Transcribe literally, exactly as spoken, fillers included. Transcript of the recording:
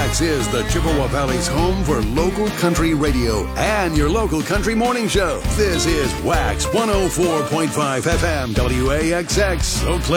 Wax is the Chippewa Valley's home for local country radio and your local country morning show. This is Wax one oh four point five F M W A X X, Oak Cliff.